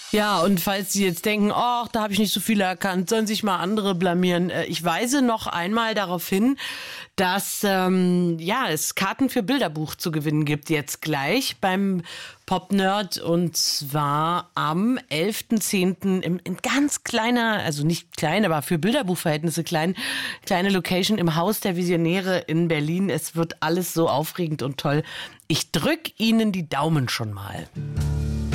Ja, und falls Sie jetzt denken, oh, da habe ich nicht so viele erkannt, sollen sich mal andere blamieren. Ich weise noch einmal darauf hin, dass es Karten für Bilderbuch zu gewinnen gibt, jetzt gleich beim Pop-Nerd, und zwar am 11.10. in ganz kleiner, also nicht klein, aber für Bilderbuchverhältnisse kleine Location im Haus der Visionäre in Berlin. Es wird alles so aufregend und toll. Ich drück Ihnen die Daumen schon mal.